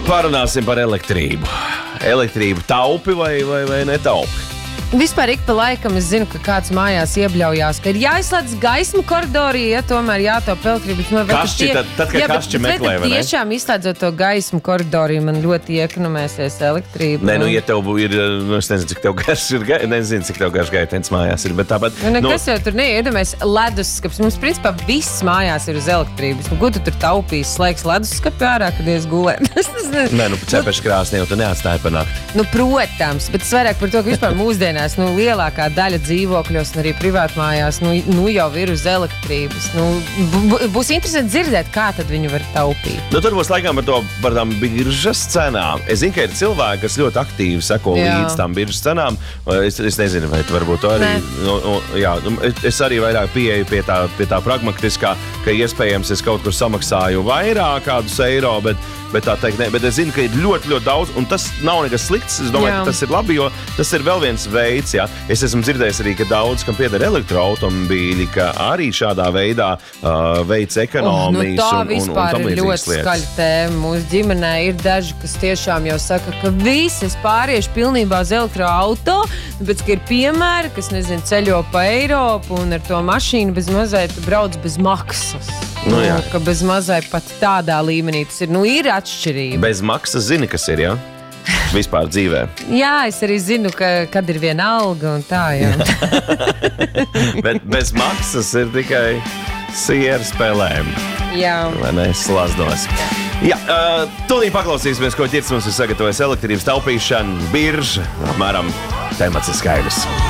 Parunāsim par elektrību. Elektrību taupi vai netaupi? Vispār ik pa laikam es zinu, ka kāds mājās iebļaujās, ka ir jāizslēdz gaismu koridorī, ja tomēr jātaupa elektrība. Kašķi, tad kā kašķi meklē, vai ne? Tiešām izslēdzot to gaismu koridorī, man ļoti iekonomēsies elektrība. Nē, ja tev ir, es nezinu, cik tev garš gaitenis mājās ir, bet tāpat... Kas jau tur neiedomājas leduskaps? Mums, principā, viss mājās ir uz elektrības. Ko tu tur taupīs? Slēgs leduskapi ārā, kad ies gulēt? Nē, cepešu krāsni jau tu neatstāji pa nakti. Protams, bet es vairāk par to, ka vispār mūsdienās lielākā daļa dzīvokļos un arī privātmājās jau ir uz elektrības. Būs interesanti dzirdēt, kā tad viņi var taupīt. Tur būs laikam par tām biržas cenām. Es zinu, ka ir cilvēki, kas ļoti aktīvi seko līdz tām biržas cenām. Es nezinu, vai varbūt to arī... Es arī vairāk pieeju pie tā pragmatiskā, ka iespējams es kaut kur samaksāju vairāk kādus eiro, bet tā teikt, ne. Bet es zinu, ka ir ļoti, ļoti daudz, un tas nav nekas slikts. Es domāju, ka tas ir labi, jo tas ir vēl viens veids, ja. Es esmu dzirdējis arī, ka daudz, kam pieder elektroautomobīļi, ka arī šādā veidā veids ekonomijas tā un vispār tam ir ļoti skaļa tēma. Mūsu ģimenē ir daži, kas tiešām jau saka, ka visi es pāriešu pilnībā uz elektroauto, bet ka ir piemēri, kas, nezinu, ceļo pa Eiropu un ar to mašīnu bez mazai brauc bez maksas. Ka bez mazai pat tādā līmenī tas ir, ir atšķirība. Bez maksas zini, kas ir, jā? Vispār dzīvē. Jā, es arī zinu, kad ir viena alga un tā, jā. Bet bez maksas ir tikai sieru spēlēm. Jā. Vai ne, slazdos. Jā, tūlīt paklausīsimies, ko ķirs mums ir sagatavojis elektrības taupīšana, birža, apmēram temats ir skaidrs.